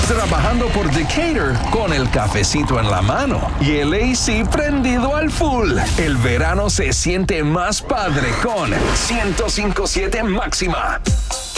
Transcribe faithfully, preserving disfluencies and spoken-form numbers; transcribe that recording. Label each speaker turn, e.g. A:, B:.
A: trabajando por Decatur con el cafecito en la mano y el A C prendido al full. El verano se siente más padre con ciento cinco punto siete Máxima.